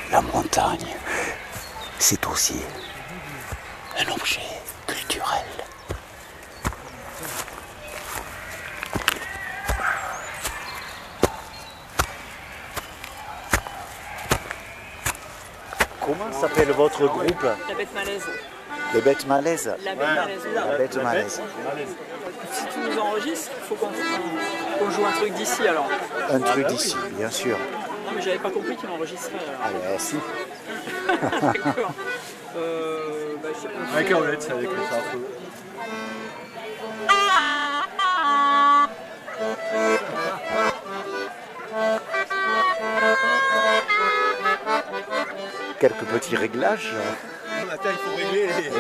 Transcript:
La montagne, c'est aussi un objet culturel. Comment s'appelle votre groupe? La bête malaise. Les bêtes malaises? La bête malaise. La bête malaise. Si tu nous enregistres, il faut qu'on joue un truc d'ici alors. Un truc d'ici, bien sûr. Non mais j'avais pas compris qu'il enregistrait. Ah ben si. D'accord. Je sais pas. Avec Arlette, avec le sarfeux. Quelques petits réglages. Attends, il faut régler les...